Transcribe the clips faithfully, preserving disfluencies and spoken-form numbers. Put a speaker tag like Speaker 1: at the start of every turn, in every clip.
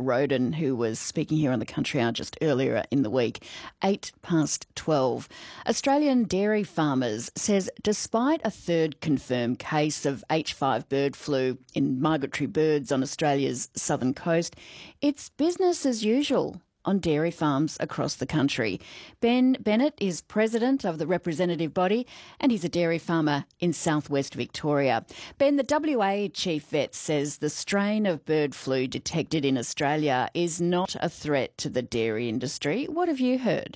Speaker 1: Roden, who was speaking here on the Country Hour just earlier in the week. Eight past twelve. Australian Dairy Farmers says despite a third confirmed case of H five bird flu in migratory birds on Australia's southern coast, it's business as usual on dairy farms across the country. Ben Bennett is president of the representative body and he's a dairy farmer in southwest Victoria. Ben, the W A chief vet says the strain of bird flu detected in Australia is not a threat to the dairy industry. What have you heard?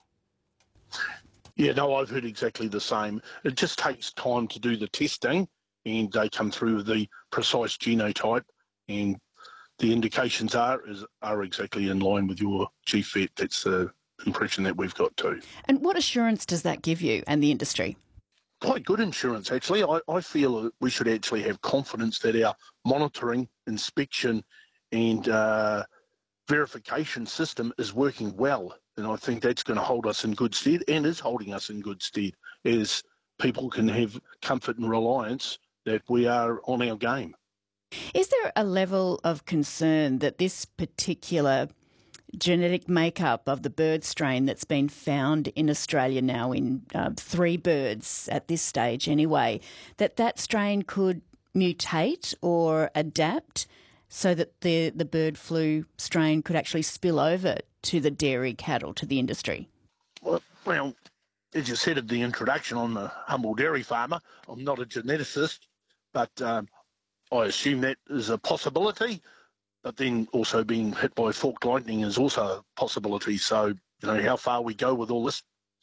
Speaker 2: Yeah, no, I've heard exactly the same. It just takes time to do the testing and they come through with the precise genotype, and the indications are is, are exactly in line with your chief vet. That's the impression that we've got too.
Speaker 1: And what assurance does that give you and the industry?
Speaker 2: Quite good insurance, actually. I, I feel that we should actually have confidence that our monitoring, inspection and uh, verification system is working well. And I think that's going to hold us in good stead and is holding us in good stead as people can have comfort and reliance that we are on our game.
Speaker 1: Is there a level of concern that this particular genetic makeup of the bird strain that's been found in Australia now in uh, three birds at this stage anyway, that that strain could mutate or adapt so that the, the bird flu strain could actually spill over to the dairy cattle, to the industry?
Speaker 2: Well, well as you said at the introduction, I'm a humble dairy farmer. I'm not a geneticist, but um, I assume that is a possibility, but then also being hit by forked lightning is also a possibility. So, you know, how far we go with all this,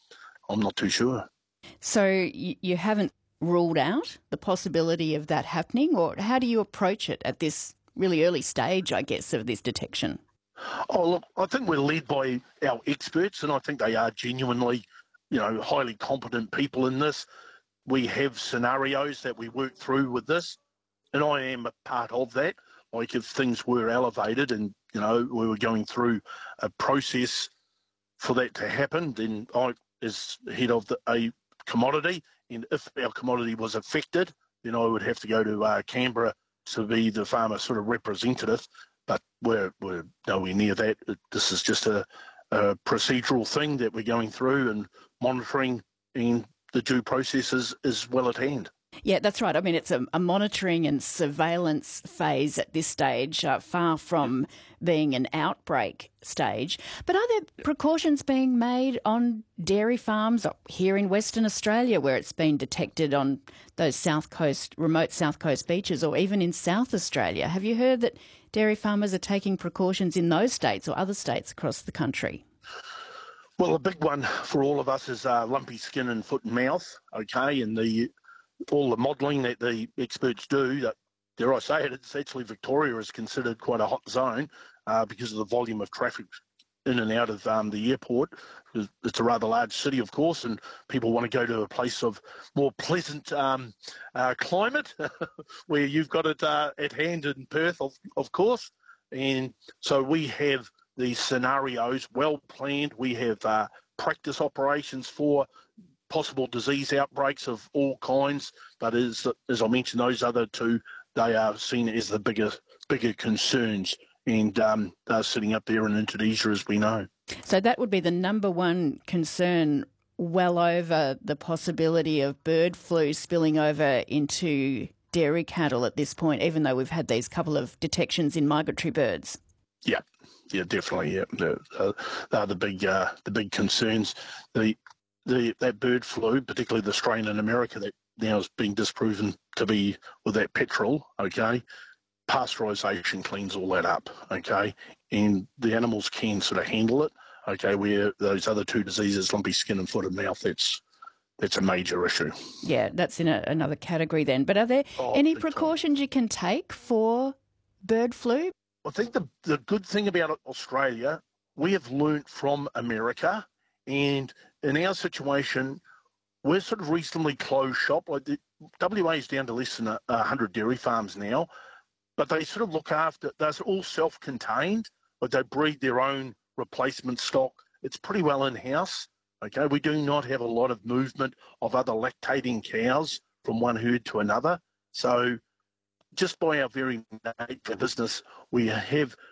Speaker 2: I'm not too sure.
Speaker 1: So you, you haven't ruled out the possibility of that happening, or how do you approach it at this really early stage, I guess, of this detection?
Speaker 2: Oh, look, I think we're led by our experts, and I think they are genuinely, you know, highly competent people in this. We have scenarios that we work through with this. And I am a part of that. Like if things were elevated and, you know, we were going through a process for that to happen, then I, as head of the, a commodity, and if our commodity was affected, then I would have to go to uh, Canberra to be the farmer sort of representative. But we're, we're nowhere near that. This is just a, a procedural thing that we're going through and monitoring, and the due process is, is well at hand.
Speaker 1: Yeah, that's right. I mean, it's a, a monitoring and surveillance phase at this stage, uh, far from being an outbreak stage. But are there precautions being made on dairy farms here in Western Australia where it's been detected on those south coast, remote south coast beaches, or even in South Australia? Have you heard that dairy farmers are taking precautions in those states or other states across the country?
Speaker 2: Well, a big one for all of us is uh, lumpy skin and foot and mouth, okay, and the all the modelling that the experts do, that, dare I say it, it's actually Victoria is considered quite a hot zone uh, because of the volume of traffic in and out of um, the airport. It's a rather large city, of course, and people want to go to a place of more pleasant um, uh, climate where you've got it uh, at hand in Perth, of, of course. And so we have these scenarios well planned. We have uh, practice operations for possible disease outbreaks of all kinds, but as as I mentioned, those other two, they are seen as the bigger bigger concerns, and um, they're sitting up there in Indonesia, as we know.
Speaker 1: So that would be the number one concern, well over the possibility of bird flu spilling over into dairy cattle at this point, even though we've had these couple of detections in migratory birds.
Speaker 2: Yeah, yeah, definitely. Yeah, they're, uh, they're the big uh, the big concerns. The The, that bird flu, particularly the strain in America that now is being disproven to be with that petrol, okay, pasteurisation cleans all that up, okay, and the animals can sort of handle it, okay, where those other two diseases, lumpy skin and foot and mouth, that's that's a major issue.
Speaker 1: Yeah, that's in a, another category then. But are there
Speaker 2: oh,
Speaker 1: any precautions time. you can take for bird flu?
Speaker 2: I think the, the good thing about Australia, we have learnt from America. And in our situation, we're sort of reasonably closed shop. Like the W A is down to less than a, a hundred dairy farms now, but they sort of look after. They're all self-contained, but they breed their own replacement stock. It's pretty well in-house. Okay, we do not have a lot of movement of other lactating cows from one herd to another. So, just by our very nature of business, we have